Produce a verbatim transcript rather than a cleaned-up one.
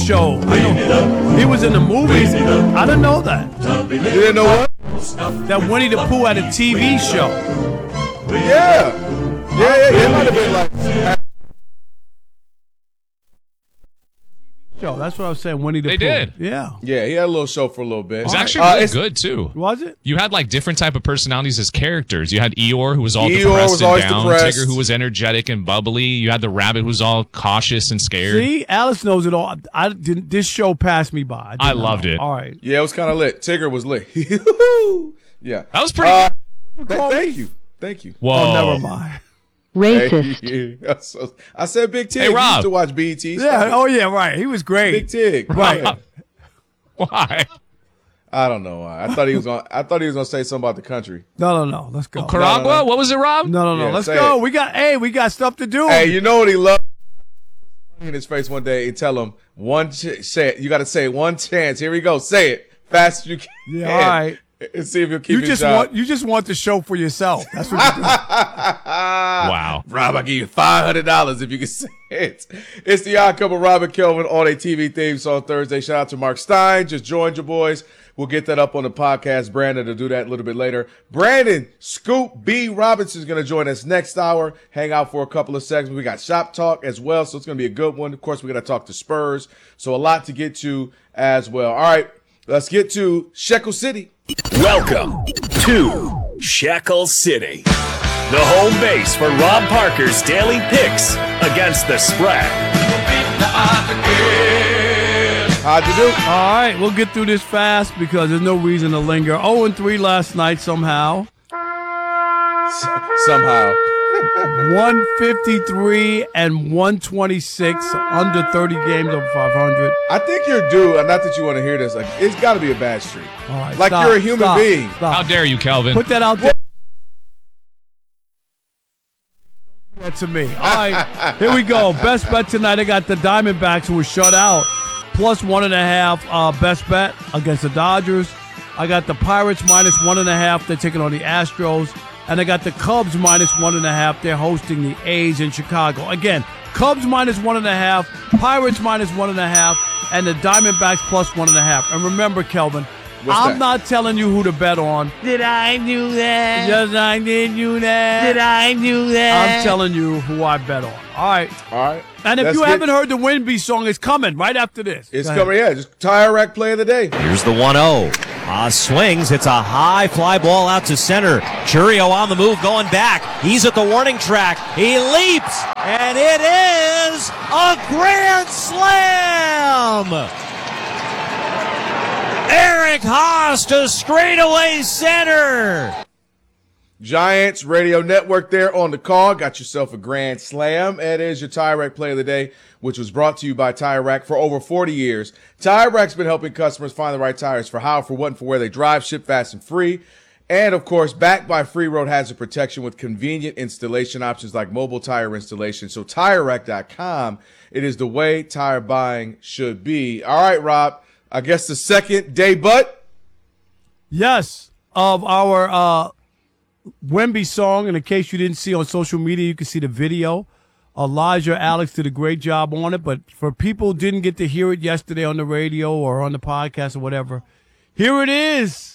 show. I know he was in the movies. I didn't know that. You didn't know what? That Winnie the Pooh had a T V show. Yeah. Yeah, yeah, yeah. It might have been like... Show. That's what I was saying. Winnie the They Pooh. did. Yeah. Yeah, he had a little show for a little bit. It was actually Uh, really it's- good, too. Was it? You had like different type of personalities as characters. You had Eeyore, who was all Eeyore depressed was and always down. depressed. Tigger, who was energetic and bubbly. You had the rabbit, who was all cautious and scared. See, Alice knows it all. I didn't. This show passed me by. I, did I not loved know. it. All right. Yeah, it was kind of lit. Tigger was lit. Yeah. That was pretty Uh, good. th- thank you. Thank you. Whoa. Oh, never mind. Racist. Hey, so- I said Big Tig. Hey, You Rob. used to watch B E T. Yeah. Oh, yeah. Right. He was great. Big Tig. Right. Yeah. Why? I don't know why. I thought he was going. I thought he was going to say something about the country. No, no, no. Let's go. Caragua? no, no. What was it, Rob? No, no, no. Yeah, Let's say go. it. We got. Hey, we got stuff to do. Hey, you know what he loved? In his face one day and tell him one. Ch- say it. You got to say it one chance. Here we go. Say it fast as you can. Yeah, all right. And see if you'll keep You his just job. want. You just want the show for yourself. That's what you do. Wow. Rob, I'll give you five hundred dollars if you can say it. It's the Odd Couple, Rob and Kelvin, on a T V theme song Thursday. Shout out to Mark Stein. Just joined your boys. We'll get that up on the podcast. Brandon will do that a little bit later. Brandon Scoop B. Robinson is going to join us next hour. Hang out for a couple of segments. We got Shop Talk as well, so it's going to be a good one. Of course, we got to talk to Spurs. So a lot to get to as well. All right, let's get to Shekel City. Welcome to Shekel City, the home base for Rob Parker's daily picks against the spread. How'd you do? All right, we'll get through this fast because there's no reason to linger. oh and three last night somehow. Somehow. one fifty-three and one twenty-six, under thirty games over five hundred. I think you're due, and not that you want to hear this, like it's got to be a bad streak. All right, Like stop, you're a human stop, being. stop. How dare you, Kelvin? Put that out there. That to me. All right, here we go. Best bet tonight. I got the Diamondbacks, who were shut out, plus one and a half. Uh, best bet against the Dodgers. I got the Pirates minus one and a half. They're taking on the Astros. And I got the Cubs minus one and a half. They're hosting the A's in Chicago. Again, Cubs minus one and a half, Pirates minus one and a half, and the Diamondbacks plus one and a half. And remember, Kelvin, What's I'm that? not telling you who to bet on. Did I do that? Yes, I did you that. Did I do that? I'm telling you who I bet on. All right. All right. And if Let's you get- haven't heard the Winby song, it's coming right after this. It's Go ahead. coming, yeah. Just tire rack play of the day. Here's the one oh. Uh, swings. It's a high fly ball out to center. Churio on the move, going back. He's at the warning track. He leaps, and it is a grand slam. Eric Haas to straightaway center. Giants Radio Network there on the call. Got yourself a grand slam. It is your Tire Rack Play of the Day, which was brought to you by Tire Rack for over forty years. Tire Rack's been helping customers find the right tires for how, for what, and for where they drive, ship fast and free. And, of course, backed by free road hazard protection with convenient installation options like mobile tire installation. So tire rack dot com, it is the way tire buying should be. All right, Rob, I guess the second day, but Yes, of our uh, Wemby song. And in case you didn't see on social media, you can see the video. Elijah Alex did a great job on it. But for people who didn't get to hear it yesterday on the radio or on the podcast or whatever, here it is.